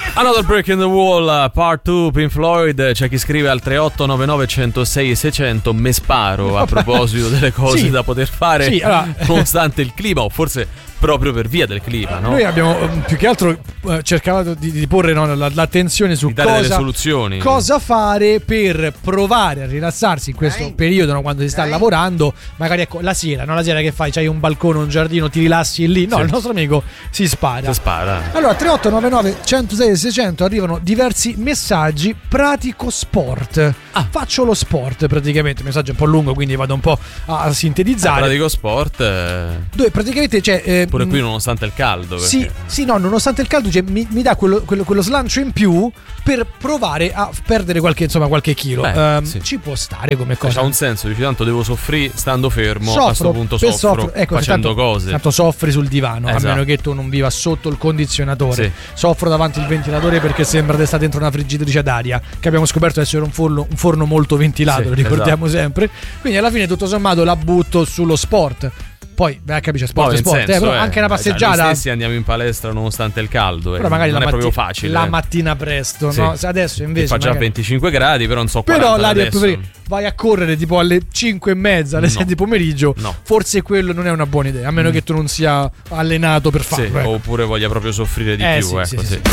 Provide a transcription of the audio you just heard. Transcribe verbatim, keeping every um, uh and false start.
Another Break in the Wall, part due, Pink Floyd. C'è chi scrive al tre otto nove nove uno zero sei sei zero zero. Me sparo a proposito delle cose sì. da poter fare sì, allora, nonostante il clima, o forse proprio per via del clima, no? Noi abbiamo più che altro cercato di, di porre no, l'attenzione su dare cosa, delle soluzioni. cosa fare per provare a rilassarsi in questo Dai. periodo, no, quando si sta Dai. lavorando. Magari ecco la sera, no? La sera che fai? C'hai un balcone, un giardino, ti rilassi lì. No, sì. il nostro amico si spara. Si spara. Allora, tre otto nove nove uno zero sei sei zero zero arrivano diversi messaggi. Pratico sport. Ah. Faccio lo sport praticamente. Il messaggio è un po' lungo, quindi vado un po' a sintetizzare. Eh, pratico sport. Eh... Dove praticamente c'è. Eh, Pure qui nonostante il caldo. Perché... Sì, sì, no, nonostante il caldo cioè, mi, mi dà quello, quello, quello slancio in più per provare a perdere qualche, insomma, qualche chilo. Beh, um, sì. Ci può stare come cosa. C'ha un senso, dici tanto devo soffrire stando fermo, soffro, a questo punto soffro, soffro ecco, facendo tanto, cose. Tanto soffri sul divano, esatto. a meno che tu non viva sotto il condizionatore. Sì. Soffro davanti al ventilatore perché sembra di stare dentro una friggitrice d'aria, che abbiamo scoperto essere un forno, un forno molto ventilato, sì, lo ricordiamo esatto. sempre. Quindi alla fine tutto sommato la butto sullo sport. Poi, beh, capisci, sport, sport, senso, eh, però eh, anche una passeggiata. Cioè, noi stessi andiamo in palestra nonostante il caldo. Però eh, magari non la è matti- proprio facile. La mattina presto, sì. no? Adesso invece. Fa già magari... venticinque gradi, però non so però quaranta l'aria adesso. è più vai a correre tipo alle cinque e mezza, alle no. sei di pomeriggio. No. Forse quello non è una buona idea, a meno mm. che tu non sia allenato per farlo. Sì, ecco. Oppure voglia proprio soffrire di eh, più. Sì, ecco, sì, sì. Sì.